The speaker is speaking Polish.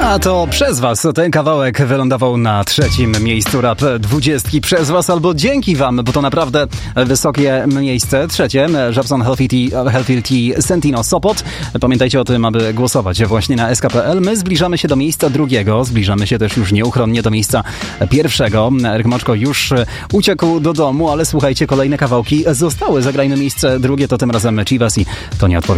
A to przez was ten kawałek wylądował na 3. miejscu Rap 20 przez was albo dzięki wam, bo to naprawdę wysokie miejsce. 3. Żabson Healthy Tea Sentino Sopot. Pamiętajcie o tym, aby głosować właśnie na SK.pl. My zbliżamy się do miejsca 2. Zbliżamy się też już nieuchronnie do miejsca 1. Eryk Moczko już uciekł do domu, ale słuchajcie, kolejne kawałki zostały. Zagrajmy miejsce 2, to tym razem Chivas i to nie odpowiedź.